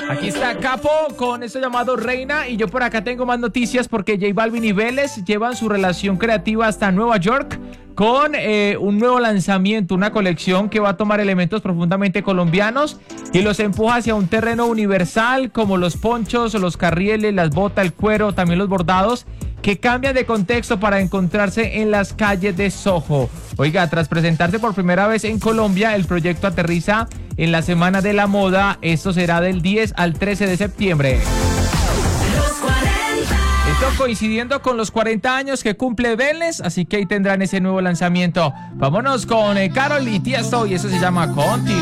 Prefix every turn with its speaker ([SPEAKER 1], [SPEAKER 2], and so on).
[SPEAKER 1] Aquí está Capo con esto llamado Reina, y yo por acá tengo más noticias porque J Balvin y Vélez llevan su relación creativa hasta Nueva York con un nuevo lanzamiento, una colección que va a tomar elementos profundamente colombianos y los empuja hacia un terreno universal, como los ponchos, los carrieles, las botas, el cuero, también los bordados, que cambian de contexto para encontrarse en las calles de Soho. Oiga, tras presentarse por primera vez en Colombia, el proyecto aterriza en la Semana de la Moda. Esto será del 10 al 13 de septiembre. Esto coincidiendo con los 40 años que cumple Vélez, así que ahí tendrán ese nuevo lanzamiento. Vámonos con Karol y Tiesto, y eso se llama Contigo.